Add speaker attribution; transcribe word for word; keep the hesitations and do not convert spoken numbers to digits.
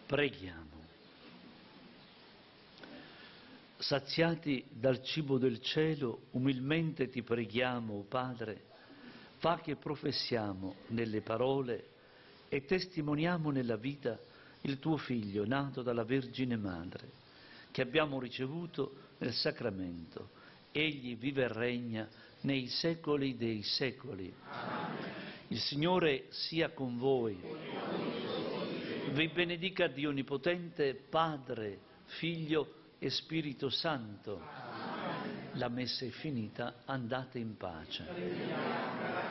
Speaker 1: Preghiamo. Saziati dal cibo del cielo, umilmente ti preghiamo, o Padre, fa che professiamo nelle parole e testimoniamo nella vita il tuo Figlio, nato dalla Vergine Madre, che abbiamo ricevuto nel sacramento. Egli vive e regna nei secoli dei secoli. Il Signore sia con voi. Vi benedica Dio Onnipotente, Padre, Figlio e Spirito Santo. La messa è finita, andate in pace.